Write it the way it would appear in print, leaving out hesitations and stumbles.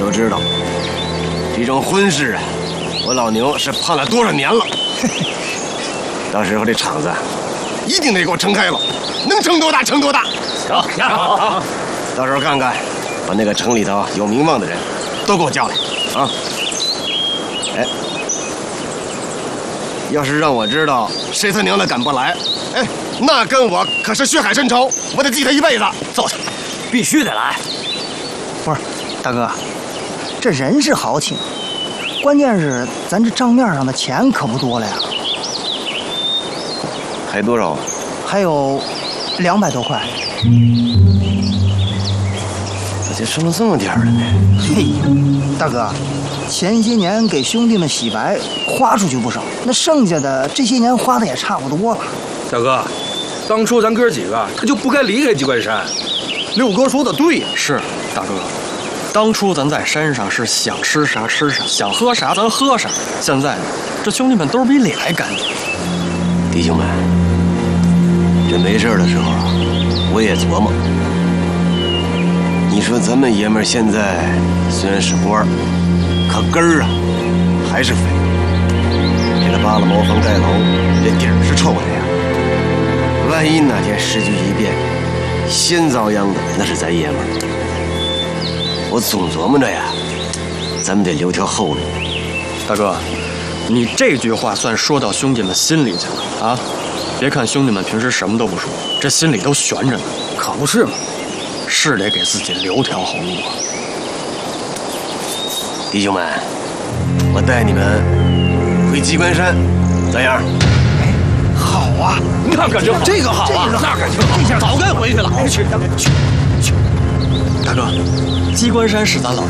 都知道，这种婚事啊，我老牛是盼了多少年了。到时候这场子一定得给我撑开了，能撑多大撑多大。 行，好。 到时候看看，把那个城里头有名望的人都给我叫来啊！哎，要是让我知道谁他娘的敢不来，哎，那跟我可是血海深仇，我得记他一辈子。 坐下，必须得来。 不是，大哥，这人是好请，关键是咱这账面上的钱可不多了呀。 还多少？ 还有200多块。 咋就剩了这么点儿了呢？ 嘿，大哥，前些年给兄弟们洗白，花出去不少，那剩下的这些年花的也差不多了。 大哥，当初咱哥几个他就不该离开鸡冠山。 六哥说的对呀，是大哥。当初咱在山上是想吃啥吃啥，想喝啥咱喝啥。现在呢，这兄弟们兜比脸还干净。 弟兄们，这没事的时候啊，我也琢磨。你说咱们爷们儿现在虽然是官儿，可根儿啊还是肥。给他扒了茅房盖楼，这底儿是臭的呀。万一哪天时局一变，先遭殃的那是咱爷们儿。我总琢磨着呀，咱们得留条后路。 大哥，你这句话算说到兄弟们心里去了啊！别看兄弟们平时什么都不说，这心里都悬着呢。 可不是嘛， 是得给自己留条后路啊！ 弟兄们，我带你们回鸡冠山，咋样？ 哎，好啊！ 那可就这个好啊， 那可就好， 这下早该回去了。 去。 大哥，鸡冠山是咱老